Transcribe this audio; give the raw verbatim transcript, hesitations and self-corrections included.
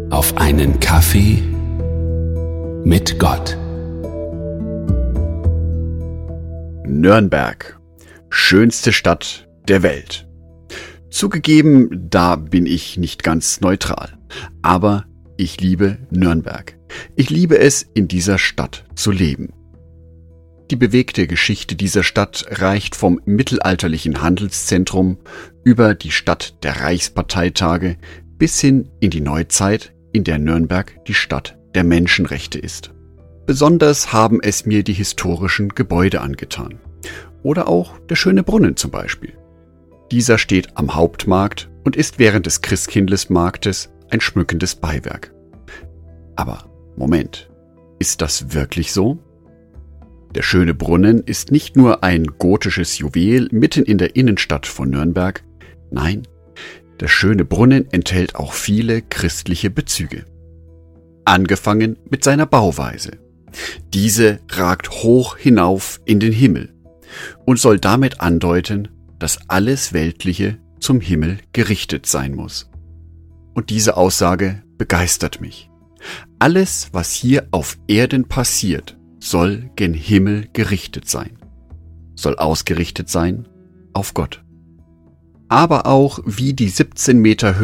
Auf einen Kaffee mit Gott. Nürnberg, schönste Stadt der Welt. Zugegeben, da bin ich nicht ganz neutral. Aber ich liebe Nürnberg. Ich liebe es, in dieser Stadt zu leben. Die bewegte Geschichte dieser Stadt reicht vom mittelalterlichen Handelszentrum über die Stadt der Reichsparteitage bis hin in die Neuzeit, in der Nürnberg die Stadt der Menschenrechte ist. Besonders haben es mir die historischen Gebäude angetan. Oder auch der schöne Brunnen zum Beispiel. Dieser steht am Hauptmarkt und ist während des Christkindlesmarktes ein schmückendes Beiwerk. Aber Moment, ist das wirklich so? Der schöne Brunnen ist nicht nur ein gotisches Juwel mitten in der Innenstadt von Nürnberg. Nein, der schöne Brunnen enthält auch viele christliche Bezüge. Angefangen mit seiner Bauweise. Diese ragt hoch hinauf in den Himmel und soll damit andeuten, dass alles Weltliche zum Himmel gerichtet sein muss. Und diese Aussage begeistert mich. Alles, was hier auf Erden passiert, soll gen Himmel gerichtet sein. Soll ausgerichtet sein auf Gott. Aber auch wie die siebzehn Meter